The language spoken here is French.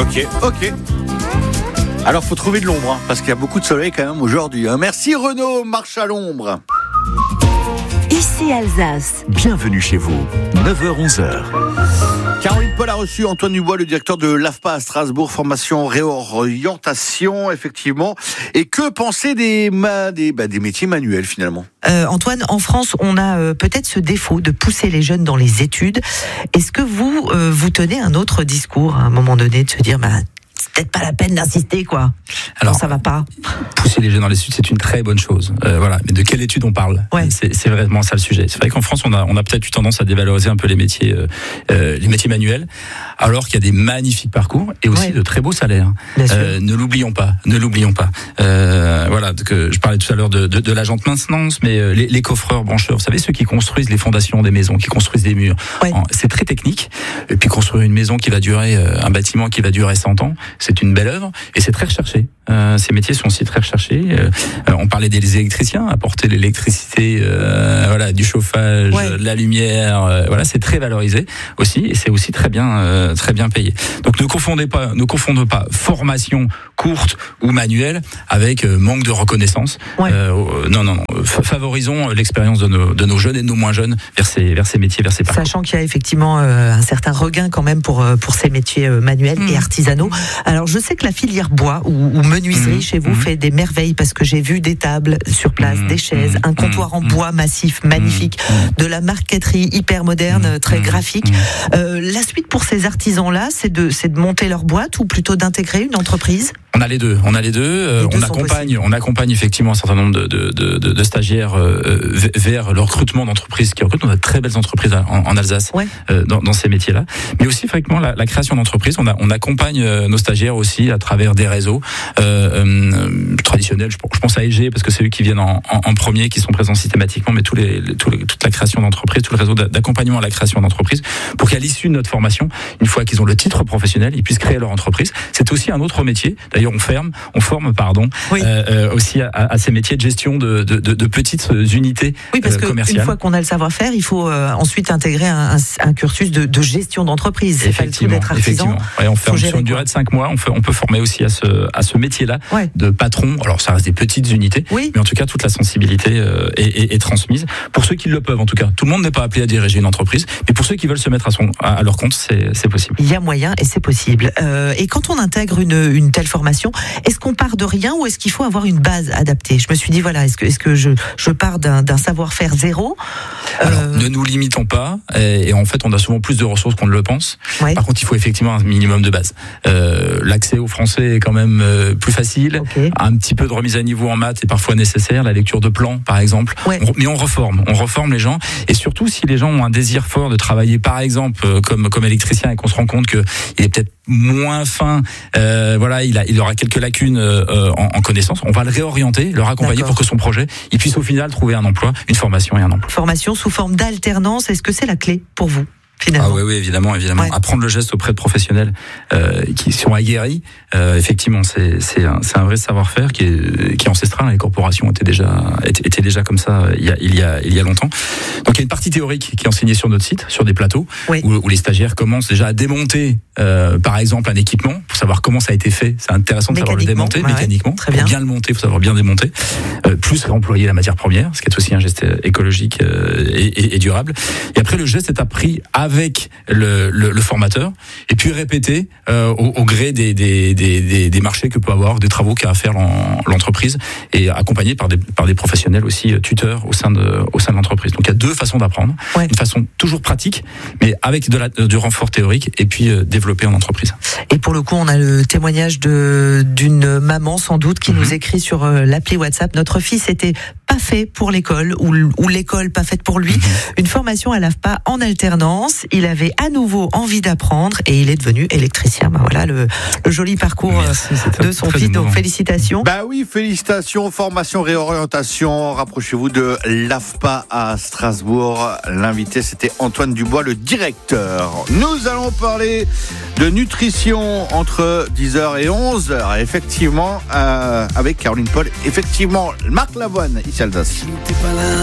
Ok. Alors, faut trouver de l'ombre, parce qu'il y a beaucoup de soleil quand même aujourd'hui. Merci Renaud, marche à l'ombre. Ici Alsace. Bienvenue chez vous, 9h-11h. Caroline Paul a reçu Antoine Dubois, le directeur de l'AFPA à Strasbourg, formation réorientation, effectivement. Et que penser des métiers manuels, finalement ? Antoine, en France, on a peut-être ce défaut de pousser les jeunes dans les études. Est-ce que vous tenez un autre discours à un moment donné, de se dire, c'est peut-être pas la peine d'insister, quoi. Alors, non, ça va pas. Pousser les jeunes dans les études, c'est une très bonne chose. Voilà. Mais de quelle étude on parle ? C'est vraiment ça le sujet. C'est vrai qu'en France, on a peut-être eu tendance à dévaloriser un peu les métiers manuels, alors qu'il y a des magnifiques parcours et aussi de très beaux salaires. Ne l'oublions pas. Voilà. Je parlais tout à l'heure de l'agent de maintenance, mais les coffreurs, brancheurs, vous savez, ceux qui construisent les fondations des maisons, qui construisent des murs. C'est très technique. Et puis construire une maison qui va durer, un bâtiment qui va durer 100 ans, c'est une belle œuvre et c'est très recherché. Ces métiers sont aussi très recherchés. On parlait des électriciens, apporter l'électricité, du chauffage, de la lumière, c'est très valorisé aussi et c'est aussi très bien payé. Donc ne confondons pas formation courte ou manuelle avec manque de reconnaissance. Non. Favorisons l'expérience de nos jeunes et de nos moins jeunes vers ces métiers, vers ces parcours. Sachant qu'il y a effectivement un certain regain quand même pour ces métiers manuels et artisanaux. Alors je sais que la filière bois ou menuiserie chez vous fait des merveilles parce que j'ai vu des tables sur place, des chaises, un comptoir en bois massif, magnifique, de la marqueterie hyper moderne, très graphique. La suite pour ces artisans-là, c'est de monter leur boîte ou plutôt d'intégrer une entreprise ? On a les deux. On accompagne effectivement un certain nombre de stagiaires vers le recrutement d'entreprises qui recrutent. On a de très belles entreprises en Alsace dans ces métiers-là. Mais aussi, effectivement, la création d'entreprises. On accompagne nos stagiaires aussi à travers des réseaux traditionnels. Je pense à EG parce que c'est eux qui viennent en premier, qui sont présents systématiquement. Mais toute la création d'entreprises, tout le réseau d'accompagnement à la création d'entreprises, pour qu'à l'issue de notre formation, une fois qu'ils ont le titre professionnel, ils puissent créer leur entreprise. C'est aussi un autre métier. D'ailleurs, on forme, aussi à ces métiers de gestion de petites unités commerciales. Oui, parce qu'une fois qu'on a le savoir-faire, il faut ensuite intégrer un cursus de gestion d'entreprise. C'est pas le tout d'être artisan. On forme sur une durée de 5 mois. On peut former aussi à ce métier-là de patron. Alors, ça reste des petites unités, mais en tout cas, toute la sensibilité est transmise. Pour ceux qui le peuvent, en tout cas. Tout le monde n'est pas appelé à diriger une entreprise, mais pour ceux qui veulent se mettre à leur compte, c'est possible. Il y a moyen et c'est possible. Et quand on intègre une telle formation, est-ce qu'on part de rien ou est-ce qu'il faut avoir une base adaptée ? Je me suis dit, est-ce que je pars d'un savoir-faire zéro ? Alors, ne nous limitons pas. Et en fait, on a souvent plus de ressources qu'on ne le pense. Par contre, il faut effectivement un minimum de base. L'accès au français est quand même plus facile. Un petit peu de remise à niveau en maths est parfois nécessaire. La lecture de plans, par exemple. Mais on reforme les gens. Et surtout, si les gens ont un désir fort de travailler, par exemple, comme électricien et qu'on se rend compte qu'il est peut-être moins fin, il aura quelques lacunes en connaissances, on va le réorienter, le raccompagner pour que son projet, il puisse au final trouver un emploi, une formation et un emploi. Formation sous forme d'alternance, est-ce que c'est la clé pour vous ? Oui, évidemment. Apprendre le geste auprès de professionnels qui sont aguerris, effectivement, c'est un vrai savoir-faire qui est ancestral. Les corporations étaient déjà comme ça il y a longtemps. Donc il y a une partie théorique qui est enseignée sur notre site, sur des plateaux, où les stagiaires commencent déjà à démonter, par exemple, un équipement pour savoir comment ça a été fait. C'est intéressant de savoir le démonter mécaniquement. Pour bien le monter, il faut savoir bien démonter. Plus réemployer la matière première, ce qui est aussi un geste écologique et durable. Et après, le geste est appris avec le formateur et puis répéter au gré des marchés que peut avoir, des travaux qu'a à faire l'entreprise et accompagné par des professionnels aussi tuteurs au sein de l'entreprise. Donc il y a deux façons d'apprendre, une façon toujours pratique mais avec du renfort théorique et puis développer en entreprise. Et pour le coup, on a le témoignage d'une maman sans doute qui nous écrit sur l'appli WhatsApp: notre fils était pas fait pour l'école ou l'école pas faite pour lui. Une formation à l'AFPA en alternance. Il avait à nouveau envie d'apprendre et il est devenu électricien. Voilà le joli parcours de son fils. Donc félicitations. Félicitations. Formation, réorientation. Rapprochez-vous de l'AFPA à Strasbourg. L'invité, c'était Antoine Dubois, le directeur. Nous allons parler de nutrition entre 10h et 11h. Effectivement, avec Caroline Paul. Effectivement, Marc Lavoine, ici à Alsace.